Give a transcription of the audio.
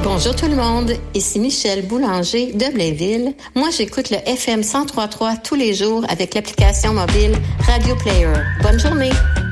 Bonjour tout le monde, ici Michel Boulanger de Blainville. Moi, j'écoute le FM 103.3 tous les jours avec l'application mobile Radio Player. Bonne journée!